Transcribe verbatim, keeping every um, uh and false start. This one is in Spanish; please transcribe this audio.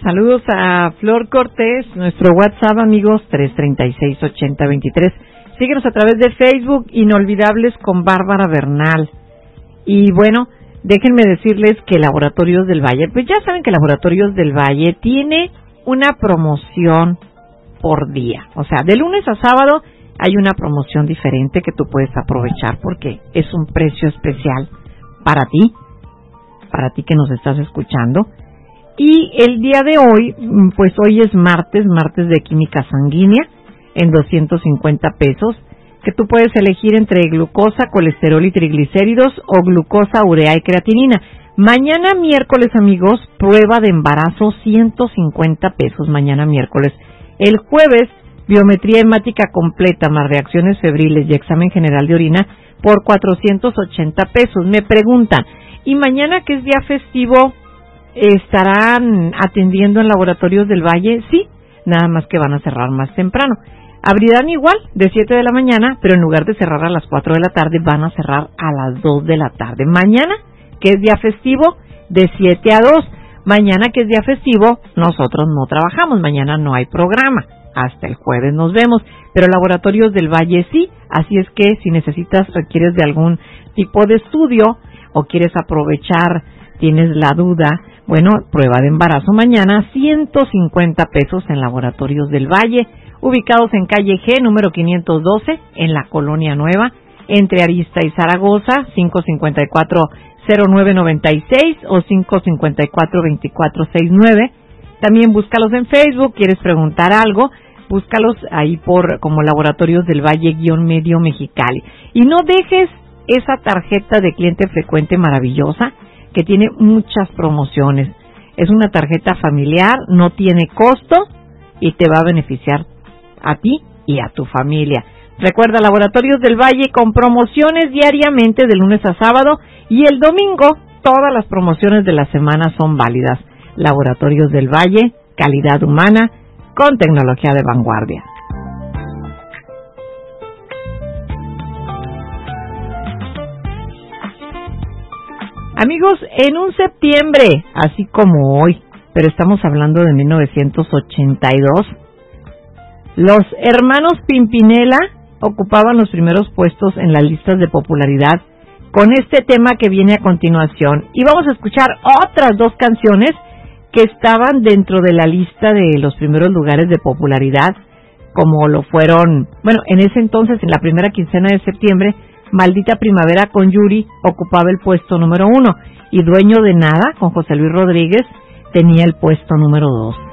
Saludos a Flor Cortés, nuestro WhatsApp, amigos, tres treinta y seis, ochenta veintitrés. Síguenos a través de Facebook, Inolvidables con Bárbara Bernal. Y bueno, déjenme decirles que Laboratorios del Valle, pues ya saben que Laboratorios del Valle tiene una promoción por día. O sea, de lunes a sábado hay una promoción diferente que tú puedes aprovechar porque es un precio especial para ti, para ti que nos estás escuchando. Y el día de hoy, pues hoy es martes, martes de química sanguínea, en doscientos cincuenta pesos, que tú puedes elegir entre glucosa, colesterol y triglicéridos o glucosa, urea y creatinina. Mañana miércoles, amigos, prueba de embarazo, ciento cincuenta pesos, mañana miércoles. El jueves, biometría hemática completa, más reacciones febriles y examen general de orina, por cuatrocientos ochenta pesos. Me preguntan, ¿y mañana que es día festivo, estarán atendiendo en Laboratorios del Valle? Sí, nada más que van a cerrar más temprano. Abrirán igual de siete de la mañana, pero en lugar de cerrar a las cuatro de la tarde, van a cerrar a las dos de la tarde. Mañana, que es día festivo, de siete a dos. Mañana, que es día festivo, nosotros no trabajamos. Mañana no hay programa. Hasta el jueves nos vemos. Pero Laboratorios del Valle sí. Así es que si necesitas, requieres de algún tipo de estudio o quieres aprovechar, tienes la duda, bueno, prueba de embarazo mañana, ciento cincuenta pesos en Laboratorios del Valle, ubicados en calle G, número quinientos doce, en la Colonia Nueva, entre Arista y Zaragoza, cinco cinco cuatro, cero nueve nueve seis o cinco cinco cuatro, veinticuatro sesenta y nueve. También búscalos en Facebook, quieres preguntar algo, búscalos ahí por como Laboratorios del Valle guión medio Mexicali. Y no dejes esa tarjeta de cliente frecuente maravillosa que tiene muchas promociones. Es una tarjeta familiar, no tiene costo y te va a beneficiar a ti y a tu familia. Recuerda, Laboratorios del Valle con promociones diariamente de lunes a sábado y el domingo todas las promociones de la semana son válidas. Laboratorios del Valle, calidad humana con tecnología de vanguardia. Amigos, en un septiembre, así como hoy, pero estamos hablando de mil novecientos ochenta y dos, los hermanos Pimpinela ocupaban los primeros puestos en las listas de popularidad con este tema que viene a continuación. Y vamos a escuchar otras dos canciones que estaban dentro de la lista de los primeros lugares de popularidad, como lo fueron, bueno, en ese entonces, en la primera quincena de septiembre, Maldita Primavera con Yuri ocupaba el puesto número uno y Dueño de Nada con José Luis Rodríguez tenía el puesto número dos.